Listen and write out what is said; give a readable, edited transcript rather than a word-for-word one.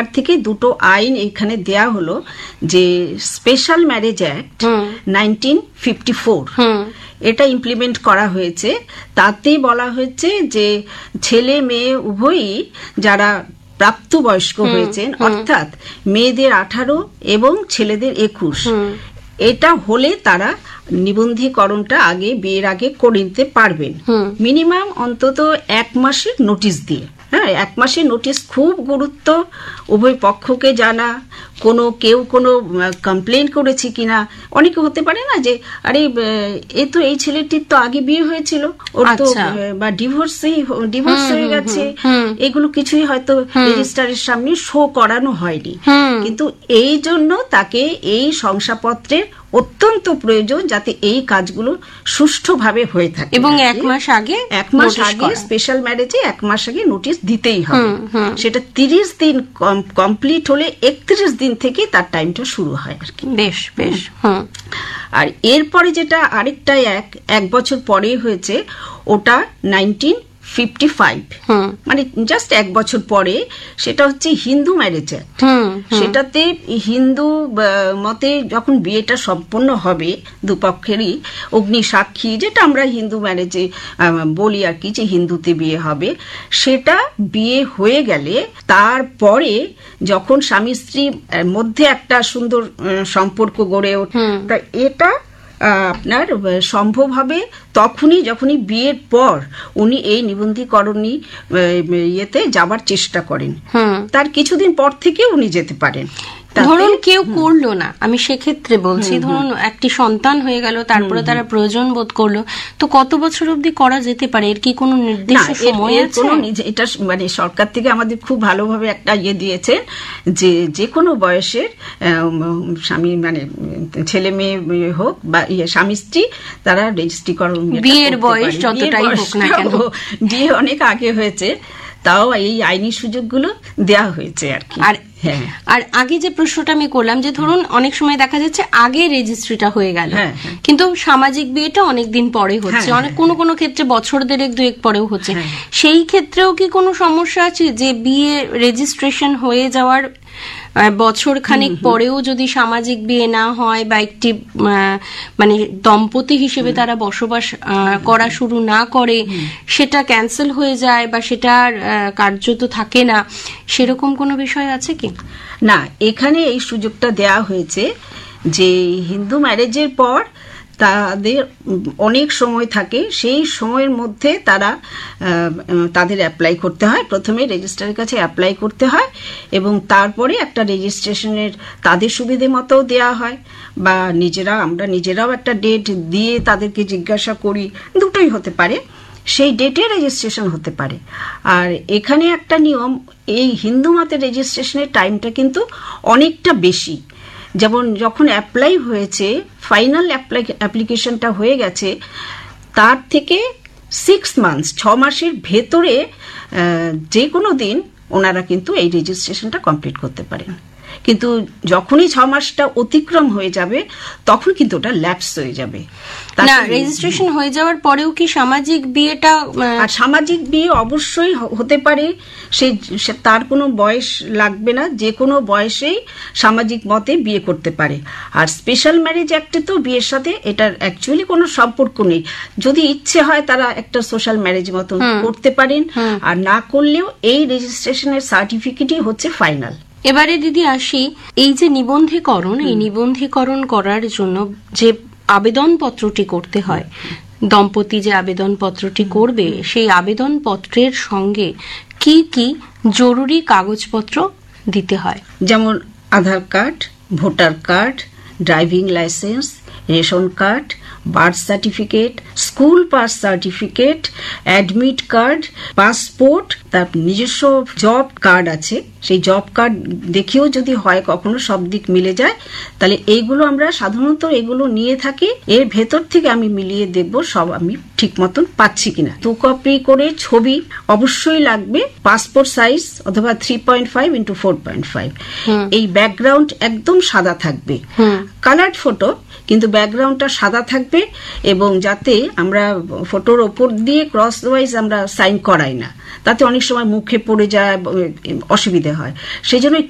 সরকার থেকে দুটো আইন এখানে দেয়া হলো, যে স্পেশাল ম্যারেজ অ্যাক্ট 1954, এটা ইমপ্লিমেন্ট করা হয়েছে। তাতে বলা হয়েছে যে ছেলে মেয়ে উভয়ই যারা প্রাপ্তবয়স্ক হয়েছেন, অর্থাৎ মেয়েদের 18 এবং ছেলেদের 21, এটা হলে তারা নিবন্ধীকরণটা আগে বিয়ের আগে করে নিতে পারবেন, মিনিমাম অন্তত 1 মাসের নোটিশ দিয়ে। হ্যাঁ, 1 মাসের নোটিশ খুব গুরুত্ব, উভয় পক্ষকে জানা, কেউ কোনো কমপ্লেন করেছে কিনা। অনেকে হতে পারে না যে আরে এ তো এই ছেলেটির তো আগে বিয়ে হয়েছিল, ওর তো বা ডিভোর্স হয়ে গেছে, এগুলো কিছুই হয়তো রেজিস্ট্রারের সামনে শো করানো হয়নি। কিন্তু এই জন্য তাকে এই শংসাপত্রের অত্যন্ত প্রয়োজন, যাতে এই কাজগুলো সুষ্ঠুভাবে হয়ে থাকে। এবং 1 মাস আগে স্পেশাল ম্যারেজে 1 মাস আগে নোটিশ দিতেই হবে। সেটা 30 দিন কমপ্লিট হলে 31 দিন থেকে তার টাইমটা শুরু হয় আর কি। বেশ বেশ। আর এরপরে যেটা আরেকটা 1 বছর পরে হয়েছে, ওটা 1955, মানে জাস্ট 1 বছর পরে, সেটা হচ্ছে হিন্দু ম্যারেজ অ্যাক্ট। সেটাতে হিন্দু মতে যখন বিয়েটা সম্পন্ন হবে, দুপক্ষেরই অগ্নি সাক্ষী, যেটা আমরা হিন্দু ম্যারেজে বলি আর কি, যে হিন্দুতে বিয়ে হবে, সেটা বিয়ে হয়ে গেলে তারপরে যখন স্বামী স্ত্রীর মধ্যে একটা সুন্দর সম্পর্ক গড়ে ওঠে, এটা আপনার সম্ভব হবে তখনই যখনই বিয়ের পর উনি এই নিবন্ধীকরণী ইয়েতে যাবার চেষ্টা করেন। তার কিছুদিন পর থেকে উনি যেতে পারেন। ধরুন কেউ করলো না, আমি সেক্ষেত্রে বলছি, ধরুন একটি সন্তান হয়ে গেল, তারপরে তারা প্রয়োজন বোধ করলো, তো কত বছর অবধি করা যেতে পারে? এর কি কোনো নির্দিষ্ট সময় আছে? এটা মানে সরকার থেকে আমাদের খুব ভালোভাবে একটা ইয়ে দিয়েছে, যে কোনো বয়সের স্বামী, মানে ছেলে মেয়ে হোক বা স্বামী স্ত্রী, তারা রেজিস্ট্রিকরণ, বিয়ের বয়স যতটাই হোক না কেন, বিয়ে অনেক আগে হয়েছে, তাও এই আইনি সুযোগগুলো দেয়া হয়েছে আর কি। আর আগে যে প্রশ্নটা আমি করলাম, যে ধরুন অনেক সময় দেখা যাচ্ছে আগে রেজিস্ট্রিটা হয়ে গেল, কিন্তু সামাজিক বিয়েটা অনেকদিন পরে হচ্ছে, অনেক কোনো ক্ষেত্রে বছর 1.5-2 পরেও হচ্ছে, সেই ক্ষেত্রেও কি কোনো সমস্যা আছে যে বিয়ে রেজিস্ট্রেশন হয়ে যাওয়ার বছর খানিক পরেও যদি সামাজিক বিয়ে না হয় বা একটি মানে দম্পতি হিসেবে তারা বসবাস করা শুরু না করে, সেটা ক্যান্সেল হয়ে যায় বা সেটা কার্যত থাকে না, সেরকম কোনো বিষয় আছে কি? না, এখানে এই সুযোগটা দেয়া হয়েছে যে হিন্দু ম্যারেজের পর তাদের অনেক সময় থাকে, সেই সময়ের মধ্যে তাদের অ্যাপ্লাই করতে হয়, প্রথমে রেজিস্ট্রারের কাছে অ্যাপ্লাই করতে হয়, এবং তারপরে একটা রেজিস্ট্রেশনের তাদের সুবিধে মতো দেয়া হয়, বা আমরা নিজেরাও একটা ডেট দিয়ে তাদেরকে জিজ্ঞাসা করি, দুটোই হতে পারে, সেই ডেটে রেজিস্ট্রেশন হতে পারে। আর এখানে একটা নিয়ম, এই হিন্দু মতে রেজিস্ট্রেশনের টাইমটা কিন্তু অনেকটা বেশি। যেমন যখন অ্যাপ্লাই হয়েছে, ফাইনাল অ্যাপ্লিকেশনটা হয়ে গেছে, তার থেকে 6 মান্থস, 6 মাসের ভেতরে যে কোনো দিন ওনারা কিন্তু এই রেজিস্ট্রেশনটা কমপ্লিট করতে পারেন। কিন্তু যখনই 6 মাসটা অতিক্রম হয়ে যাবে, তখন কিন্তু ওটা ল্যাপস হয়ে যাবে। না, রেজিস্ট্রেশন হয়ে যাওয়ার পরেও কি সামাজিক বিয়েটা? আর সামাজিক বিয়ে অবশ্যই হতে পারে, তার কোনো বয়স লাগবে না, যে কোনো বয়সেই সামাজিক মতে বিয়ে করতে পারে। আর স্পেশাল ম্যারেজ অ্যাক্টে তো বিয়ের সাথে এটার অ্যাকচুয়ালি কোনো সম্পর্ক নেই, যদি ইচ্ছে হয় তারা একটা সোশ্যাল ম্যারেজ মতন করতে পারেন, আর না করলেও এই রেজিস্ট্রেশনের সার্টিফিকেটই হচ্ছে ফাইনাল। এবারে দিদি আসি, এই যে নিবন্ধীকরণ, এই নিবন্ধীকরণ করার জন্য যে আবেদনপত্রটি করতে হয়, দম্পতি যে আবেদনপত্রটি করবে, সেই আবেদনপত্রের সঙ্গে কি কি জরুরি কাগজপত্র দিতে হয়? যেমন আধার card, voter card, driving licence, ration card, birth certificate, school pass certificate, admit card, passport, তার নিজস্ব জব কার্ড আছে, সেই জব কার্ড দেখেও যদি হয় কখনো সব দিক মিলে যায়, তাহলে এইগুলো আমরা সাধারণত এগুলো নিয়ে থাকি। এর ভেতর থেকে আমি মিলিয়ে দেখব সব আমি ঠিক মতন পাচ্ছি কিনা। 2 কপি করে ছবি অবশ্যই লাগবে, পাসপোর্ট সাইজ অথবা 3.5x4.5। এই ব্যাকগ্রাউন্ড একদম সাদা থাকবে, কালার্ড ফটো, কিন্তু ব্যাকগ্রাউন্ডটা সাদা থাকবে, এবং যাতে আমরা ফটোর ওপর দিয়ে ক্রস ওয়াইজ আমরা সাইন করাই না, তাতে অনেক সময় মুখে পড়ে যায়, অসুবিধা হয়, সেই জন্য